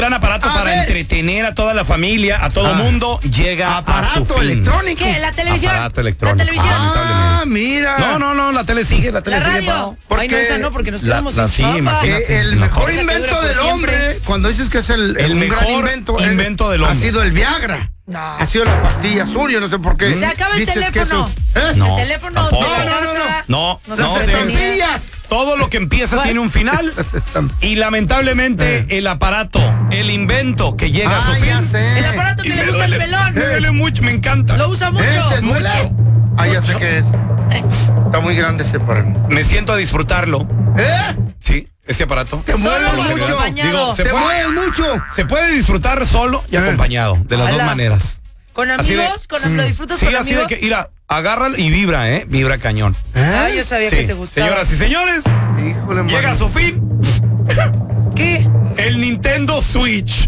gran aparato para entretener a toda la familia, a todo mundo, llega a su fin. ¿Aparato electrónico? ¿Qué? ¿La televisión? Aparato electrónico. ¿La televisión? Ah, mira. No, la tele sigue, ¿La radio? Porque Ay, no, esa no, porque nos quedamos sí, sin chamba. imagínate. El mejor Cosa que invento dura por del siempre. hombre, cuando dices que es el mejor gran invento del hombre ha sido el Viagra. No. Ha sido la pastilla azul, yo no sé por qué. Se acaba el dices que teléfono. eso- No, El teléfono tampoco. de la casa. No, nos no, entretenía. estampillas. Todo lo que empieza tiene un final y lamentablemente el aparato, el invento que llega a su fin. ya sé. El aparato que y le me gusta el duele, pelón. Me duele mucho, me encanta. Lo usa mucho. ¿Te duele? Ya sé qué es. Está muy grande ese para mí. Me siento a disfrutarlo. Sí, ese aparato. Te mueves Solo mucho. acompañado. Se Te puede- mueves mucho. Se puede disfrutar solo y acompañado, de las dos Ojalá. maneras. ¿Con Así de- amigos? ¿Lo disfrutas Sí, con así amigos? de que, mira, agárralo y vibra, vibra cañón. Ay, yo sabía Sí, que te gustaba. señoras y señores, Híjole, llega a mano. su fin ¿Qué? el Nintendo Switch.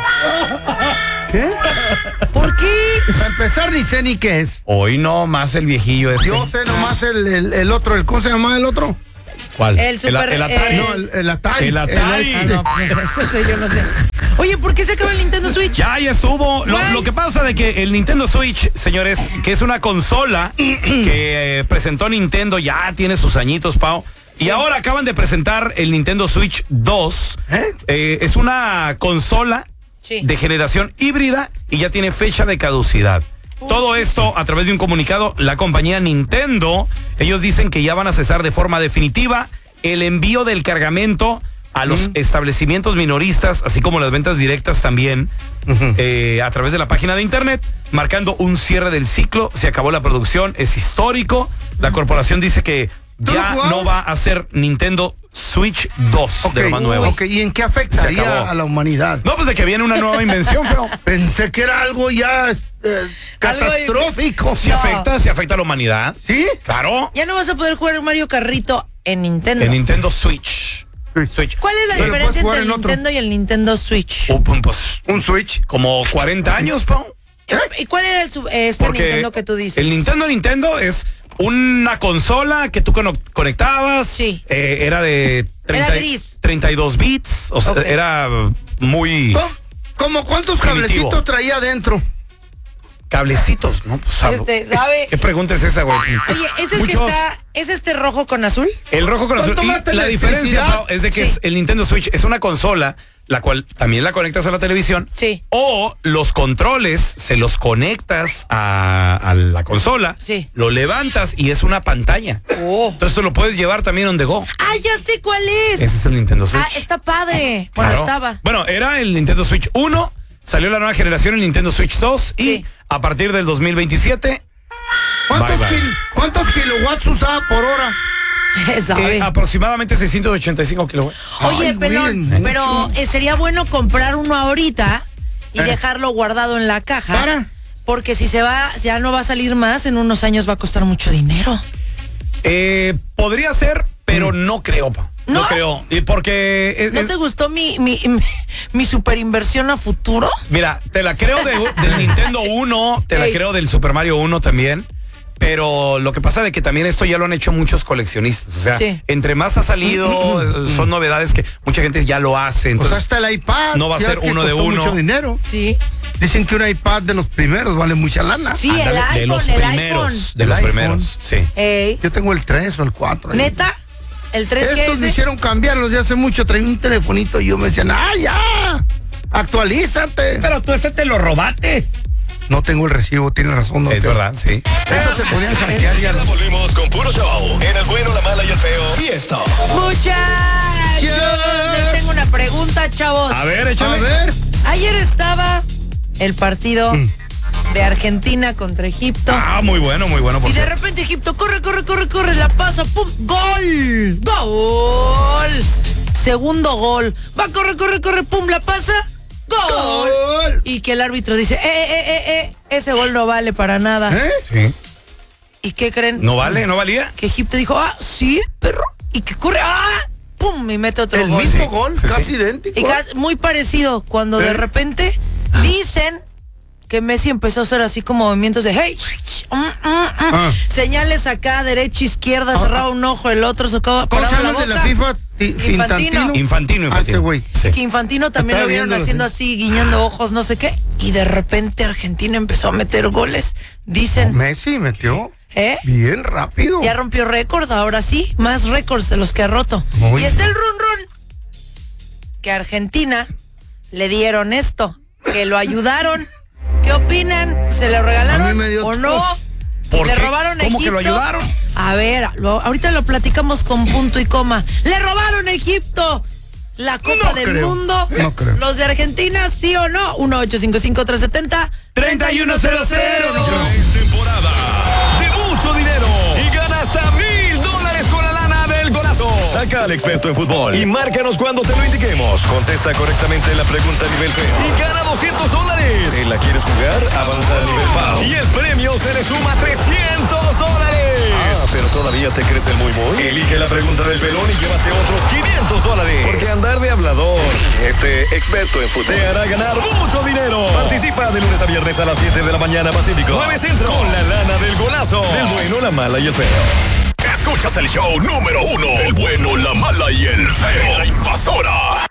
¿Qué? ¿Por qué? Para empezar, ni sé ni qué es. Hoy no más el viejillo este. Yo sé nomás el otro, ¿cómo se llama el otro? ¿Cuál? El Super- el Atari. No, el Atari. El Atari. Ah, no, pues, eso sí, yo no sé. Oye, ¿por qué se acaba el Nintendo Switch? Ya estuvo. Guay. Lo que pasa de que el Nintendo Switch, señores, que es una consola que presentó Nintendo, ya tiene sus añitos, Pau. Y ahora acaban de presentar el Nintendo Switch 2. Es una consola Sí. de generación híbrida y ya tiene fecha de caducidad. Todo esto a través de un comunicado, la compañía Nintendo, ellos dicen que ya van a cesar de forma definitiva el envío del cargamento a los establecimientos minoristas, así como las ventas directas también, a través de la página de internet, marcando un cierre del ciclo. Se acabó la producción, es histórico. La corporación dice que ¿Tú lo ya jugabas? no va a ser Nintendo Switch 2 de lo más nuevo. Ok, ¿y en qué Se afectaría acabó. a la humanidad? No, pues de que viene una nueva invención, feo. Pensé que era algo ya catastrófico. Se afecta a la humanidad. ¿Sí? Claro. Ya no vas a poder jugar Mario Carrito en Nintendo. El Nintendo Switch. ¿Cuál es la Pero diferencia puedes jugar entre el en otro. Nintendo y el Nintendo Switch? Pues Un Switch. como 40 años, Pau. ¿Y cuál era Nintendo que tú dices? El Nintendo es una consola que tú conectabas. Sí. Era de Era gris. 32 bits. O sea, Ok. era muy ¿Cómo cuántos Primitivo. cablecitos traía adentro? cablecitos, ¿no? Pues, ¿Sabe? ¿Qué pregunta es esa, güey? Oye, ¿es el Muchos- que está, es este rojo con azul? El rojo con azul. ¿Cuánto Y mata la diferencia, electricidad? Pau, es de que Sí. es el Nintendo Switch es una consola, la cual también la conectas a la televisión. Sí. O los controles se los conectas a la consola. Sí. Lo levantas y es una pantalla. Oh. Entonces lo puedes llevar también on the go. Ah, ya sé cuál es. Ese es el Nintendo Switch. Ah, está padre. Bueno, Claro. estaba. Bueno, era el Nintendo Switch 1, salió la nueva generación, el Nintendo Switch 2, y Sí. a partir del 2027, ¿Cuántos, Bye, bye. ¿Cuántos kilowatts usaba por hora? ¿Sabe? aproximadamente 685 kilowatts. Oye, Ay, pelón, bien. pero sería bueno comprar uno ahorita y dejarlo guardado en la caja. ¿Para? Porque si se va, ya no va a salir más, en unos años va a costar mucho dinero. Podría ser, pero no creo, pa. No ¿No? creo. Y porque ¿No te gustó mi super inversión a futuro? mira, te la creo del Nintendo 1, te la Ey. creo del Super Mario 1 también. Pero lo que pasa de que también esto ya lo han hecho muchos coleccionistas. O sea, Sí. entre más ha salido, son novedades que mucha gente ya lo hace. O sea, Entonces, hasta el iPad. no va a ya ser ves que uno de costó uno. mucho dinero. Sí. Dicen que un iPad de los primeros vale mucha lana. Sí, ándale, el iPhone, de los el primeros. iPhone. De El los iPhone. primeros, sí. Ey. Yo tengo el 3 o el 4. ahí. ¿Neta? ¿El 3G Estos me hicieron cambiarlos de hace mucho. Traía un telefonito y yo me decían, ¡ah, ya! ¡Actualízate! Pero tú te lo robaste. No tengo el recibo, tienes razón. No Es sé. verdad, sí. Eso se podían hackear ya. Ya volvimos con puro show. En el bueno, la mala y el feo. Y esto. Muchachos, les tengo una pregunta, chavos. A ver, A échale. ver. Ayer estaba el partido de Argentina contra Egipto. Ah, muy bueno, por Y de cierto. repente Egipto corre, la pasa, ¡pum! ¡Gol! ¡Gol! Segundo gol. Va, corre, ¡pum! La pasa, ¡gol! Gol. Y que el árbitro dice, ese gol no vale para nada. ¿Eh? Sí. ¿Y qué creen? ¿No vale? ¿No valía? Que Egipto dijo, sí, perro. Y que corre, ¡pum! Y mete otro El gol. mismo Sí, gol, sí, casi sí. idéntico. Y muy parecido cuando de repente dicen que Messi empezó a hacer así como movimientos de hey, señales acá, derecha, izquierda, cerraba un ojo, el otro sacaba, ¿Cómo se paraba la llama el de la boca. FIFA? Infantino. Ah, ese güey. Sí. Que Infantino también lo vieron haciendo así, guiñando ojos, no sé qué. Y de repente Argentina empezó a meter goles. Dicen... Messi metió. Bien rápido. Ya rompió récord, ahora sí. Más récords de los que ha roto. Muy y está el run. Que a Argentina le dieron esto. Que lo ayudaron. ¿Qué opinan? ¿Se lo regalaron A mí me dio o no? ¿Por ¿Le qué? robaron a ¿Cómo Egipto? que lo ayudaron? A ver, ahorita lo platicamos con punto y coma. ¡Le robaron a Egipto la Copa del Mundo! No creo. ¿Los de Argentina, sí o no? 1-855-370-3100. Es temporada de mucho dinero y gana hasta $1,000 con la lana del golazo. Saca al experto en fútbol y márcanos cuando te lo indiquemos. Contesta correctamente la pregunta a nivel feo y gana $200. ¿Te la quieres jugar? Avanza al nivel PAO y el premio se le suma $300. Pero todavía te crees el muy. Elige la pregunta del pelón y llévate otros $500. Porque andar de hablador, experto en fútbol, te hará ganar mucho dinero. Participa de lunes a viernes a las 7 de la mañana Pacífico, 9 Centro, con la lana del golazo, del bueno, la mala y el feo. Escuchas el show número 1, el bueno, la mala y el feo, la invasora.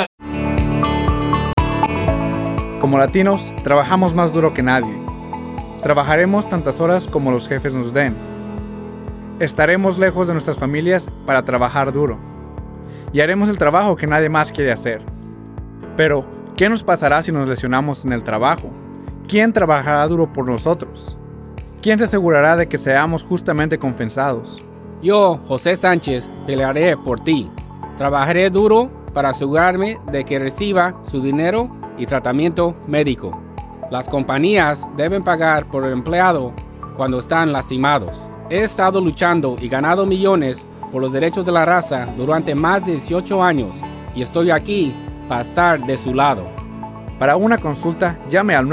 Como latinos, trabajamos más duro que nadie. Trabajaremos tantas horas como los jefes nos den. Estaremos lejos de nuestras familias para trabajar duro. Y haremos el trabajo que nadie más quiere hacer. Pero, ¿qué nos pasará si nos lesionamos en el trabajo? ¿Quién trabajará duro por nosotros? ¿Quién se asegurará de que seamos justamente compensados? Yo, José Sánchez, pelearé por ti. Trabajaré duro para asegurarme de que reciba su dinero y tratamiento médico. Las compañías deben pagar por el empleado cuando están lastimados. He estado luchando y ganado millones por los derechos de la raza durante más de 18 años y estoy aquí para estar de su lado. Para una consulta, llame al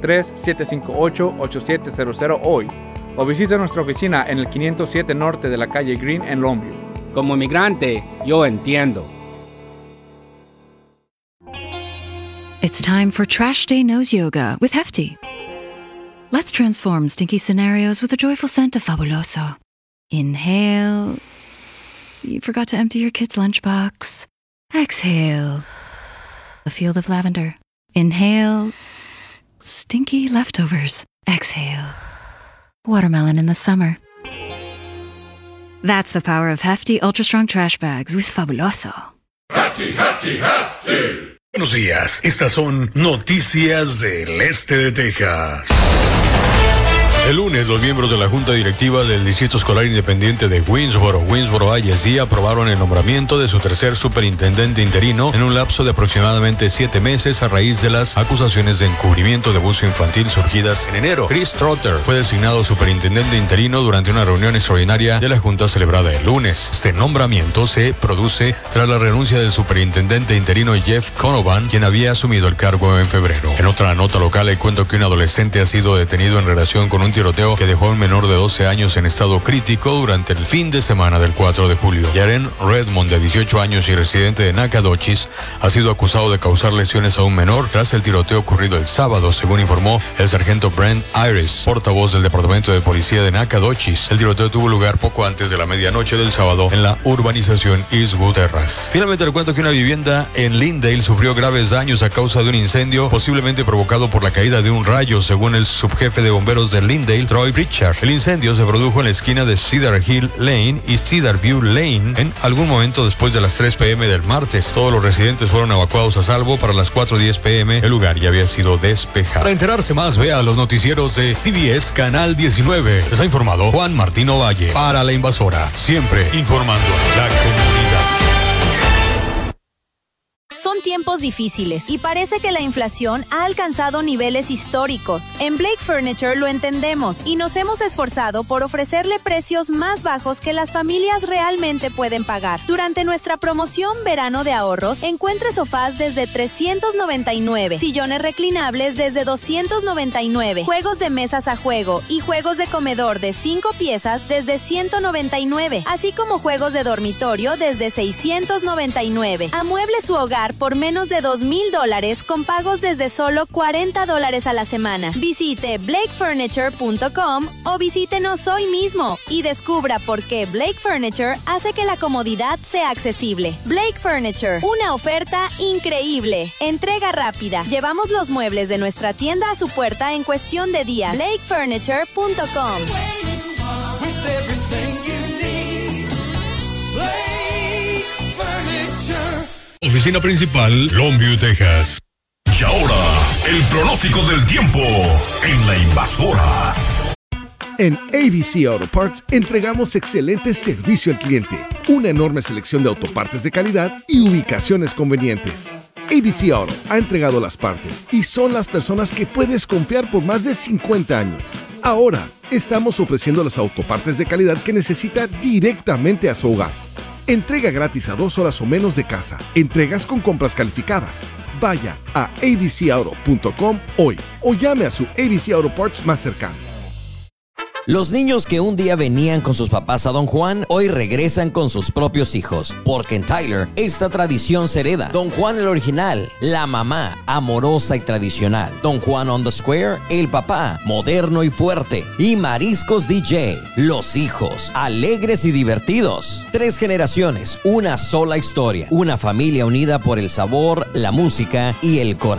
903-758-8700 hoy o visite nuestra oficina en el 507 Norte de la calle Green en Longview. Como inmigrante, yo entiendo. It's time for Trash Day Nose Yoga with Hefty. Let's transform stinky scenarios with a joyful scent of Fabuloso. Inhale. You forgot to empty your kid's lunchbox. Exhale. A field of lavender. Inhale. Stinky leftovers. Exhale. Watermelon in the summer. That's the power of Hefty Ultra Strong Trash Bags with Fabuloso. Hefty, Hefty, Hefty. Buenos días, estas son noticias del este de Texas. El lunes, los miembros de la Junta Directiva del Distrito Escolar Independiente de Winsboro ISD, aprobaron el nombramiento de su tercer superintendente interino en un lapso de aproximadamente 7 meses a raíz de las acusaciones de encubrimiento de abuso infantil surgidas en enero. Chris Trotter fue designado superintendente interino durante una reunión extraordinaria de la Junta celebrada el lunes. Este nombramiento se produce tras la renuncia del superintendente interino Jeff Conovan, quien había asumido el cargo en febrero. En otra nota local, le cuento que un adolescente ha sido detenido en relación con un tiroteo que dejó a un menor de 12 años en estado crítico durante el fin de semana del 4 de julio. Jaren Redmond, de 18 años y residente de Nacogdoches, ha sido acusado de causar lesiones a un menor tras el tiroteo ocurrido el sábado, según informó el sargento Brent Iris, portavoz del Departamento de Policía de Nacogdoches. El tiroteo tuvo lugar poco antes de la medianoche del sábado en la urbanización Eastwood Terrace. Finalmente, le cuento que una vivienda en Lindale sufrió graves daños a causa de un incendio posiblemente provocado por la caída de un rayo, según el subjefe de bomberos de Lindale, Troy Pritchard. El incendio se produjo en la esquina de Cedar Hill Lane y Cedar View Lane en algún momento después de las 3 p.m. del martes. Todos los residentes fueron evacuados a salvo para las 4:10 p.m. El lugar ya había sido despejado. Para enterarse más, vea los noticieros de CBS Canal 19. Les ha informado Juan Martín Ovalle para La Invasora, siempre informando a la comunidad. Son tiempos difíciles y parece que la inflación ha alcanzado niveles históricos. En Blake Furniture lo entendemos y nos hemos esforzado por ofrecerle precios más bajos que las familias realmente pueden pagar. Durante nuestra promoción Verano de Ahorros, encuentre sofás desde $399, sillones reclinables desde $299, juegos de mesas a juego y juegos de comedor de 5 piezas desde $199, así como juegos de dormitorio desde $699. Amueble su hogar por menos de $2,000 con pagos desde solo $40 a la semana. Visite blakefurniture.com o visítenos hoy mismo y descubra por qué Blake Furniture hace que la comodidad sea accesible. Blake Furniture, una oferta increíble. Entrega rápida. Llevamos los muebles de nuestra tienda a su puerta en cuestión de días. blakefurniture.com. Oficina principal, Longview, Texas. Y ahora, el pronóstico del tiempo en La Invasora. En ABC Auto Parts entregamos excelente servicio al cliente, una enorme selección de autopartes de calidad y ubicaciones convenientes. ABC Auto ha entregado las partes y son las personas que puedes confiar por más de 50 años. Ahora, estamos ofreciendo las autopartes de calidad que necesita directamente a su hogar. Entrega gratis a 2 horas o menos de casa. Entregas con compras calificadas. Vaya a abcauto.com hoy o llame a su ABC Auto Parts más cercano. Los niños que un día venían con sus papás a Don Juan, hoy regresan con sus propios hijos, porque en Tyler esta tradición se hereda. Don Juan el original, la mamá, amorosa y tradicional. Don Juan on the Square, el papá, moderno y fuerte. Y Mariscos DJ, los hijos, alegres y divertidos. 3 generaciones, una sola historia. Una familia unida por el sabor, la música y el corazón.